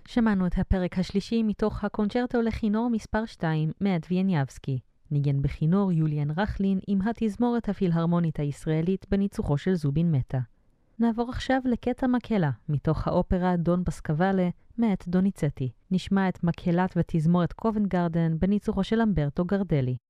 שמענו את הפרק השלישי מתוך הקונצ'רטו לכינור מספר 2 מאת ויניאבסקי. ניגן בכינור יוליאן רחלין עם התזמורת הפילהרמונית הישראלית בניצוחו של זובין מטה. נעבור עכשיו לקטע מקהלה מתוך האופרה דון בסקוואלה מאת דוניצטי. נשמע את מקהלת ותזמורת קובנט גרדן בניצוחו של אמברטו גרדלי.